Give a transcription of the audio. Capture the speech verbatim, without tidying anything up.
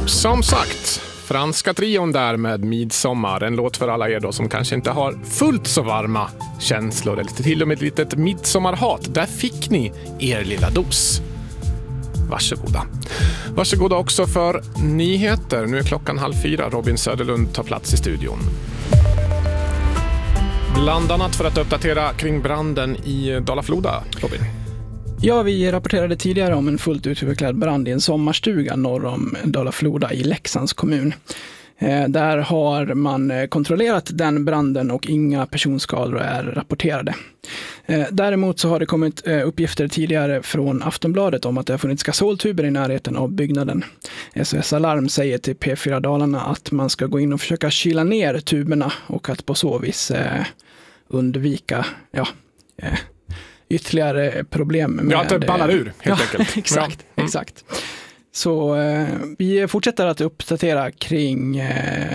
Som sagt, franska trion där med Midsommar. En låt för alla er då som kanske inte har fullt så varma känslor eller till och med ett litet midsommarhat. Där fick ni er lilla dos. Varsågoda. Varsågoda också för nyheter. Nu är klockan halv fyra. Robin Söderlund tar plats i studion. Bland annat för att uppdatera kring branden i Dala-Floda, Robin. Ja, vi rapporterade tidigare om en fullt utvecklad brand i en sommarstuga norr om Dala-Floda i Leksands kommun. Eh, där har man kontrollerat den branden och inga personskador är rapporterade. Eh, däremot så har det kommit eh, uppgifter tidigare från Aftonbladet om att det har funnits gasoltuber i närheten av byggnaden. S O S Alarm säger till P fyra Dalarna att man ska gå in och försöka kyla ner tuberna och att på så vis eh, undvika ja, eh, ytterligare problem med... Ja, att det ballar ur, helt ja, enkelt. Exakt, ja. mm. exakt. Så eh, vi fortsätter att uppdatera kring eh,